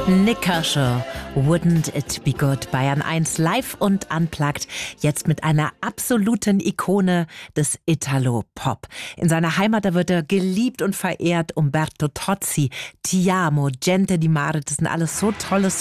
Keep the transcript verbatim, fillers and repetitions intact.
Nik Kershaw, Wouldn't It Be Good, Bayern eins live und unplugged, jetzt mit einer absoluten Ikone des Italo-Pop. In seiner Heimat, da wird er geliebt und verehrt. Umberto Tozzi, Ti amo, Gente di Mare, das sind alles so tolle